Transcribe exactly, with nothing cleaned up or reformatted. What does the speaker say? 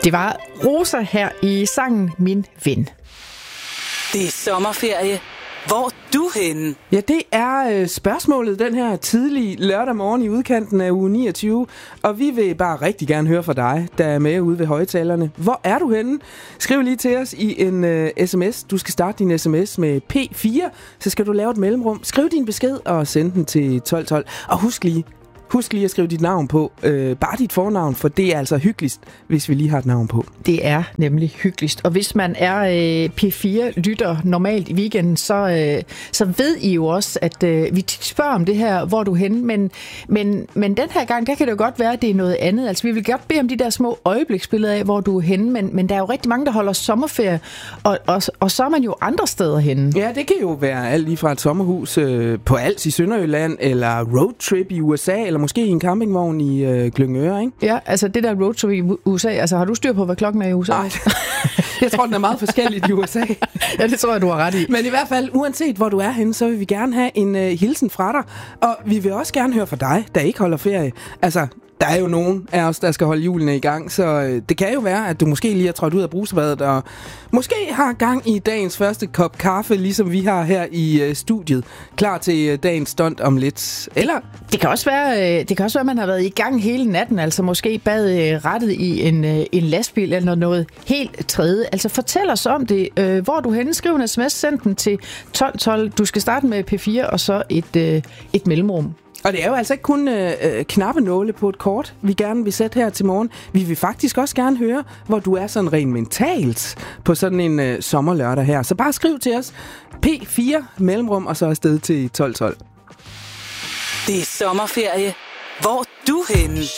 Det var Rosa her i sangen Min Ven. Det er sommerferie. Hvor er du henne? Ja, det er øh, spørgsmålet den her tidlige lørdag morgen i udkanten af uge niogtyve. Og vi vil bare rigtig gerne høre fra dig, der er med ude ved højtalerne. Hvor er du henne? Skriv lige til os i en øh, sms. Du skal starte din sms med P fire, så skal du lave et mellemrum. Skriv din besked og send den til tolv tolv. Og husk lige, Husk lige at skrive dit navn på. Øh, bare dit fornavn, for det er altså hyggeligst, hvis vi lige har et navn på. Det er nemlig hyggeligst. Og hvis man er øh, P fire-lytter normalt i weekenden, så, øh, så ved I jo også, at øh, vi spørger om det her, hvor du er henne. Men, men, men den her gang, der kan det jo godt være, at det er noget andet. Altså, vi vil godt bede om de der små øjebliksbilleder af, hvor du er henne. Men, men der er jo rigtig mange, der holder sommerferie, og, og, og så er man jo andre steder henne. Ja, det kan jo være alt lige fra et sommerhus øh, på Als i Sønderjylland, eller roadtrip i U S A, eller måske i en campingvogn i øh, Glyngøre, ikke? Ja, altså det der roadtrip i U S A, altså har du styr på, hvad klokken er i U S A? Nej, jeg tror, den er meget forskellig i U S A. Ja, det tror jeg, du har ret i. Men i hvert fald, uanset hvor du er henne, så vil vi gerne have en øh, hilsen fra dig. Og vi vil også gerne høre fra dig, der ikke holder ferie. Altså, der er jo nogen af os, der skal holde julene i gang, så øh, det kan jo være, at du måske lige er trådt ud af brusebadet, og måske har gang i dagens første kop kaffe, ligesom vi har her i øh, studiet, klar til øh, dagens stunt om lidt. Eller det kan også være, øh, det kan også være, at man har været i gang hele natten, altså måske bad øh, rettet i en, øh, en lastbil eller noget helt tredje. Altså fortæl os om det. Øh, hvor er du henne? Skriv en sms, send den til tolv tolv. Du skal starte med P fire og så et, øh, et mellemrum. Og det er jo altså ikke kun øh, knappenåle på et kort, vi gerne vil sætte her til morgen. Vi vil faktisk også gerne høre, hvor du er sådan rent mentalt på sådan en øh, sommerlørdag her. Så bare skriv til os P fire mellemrum og så afsted til tolv tolv. Det er sommerferie. Hvor er du henne?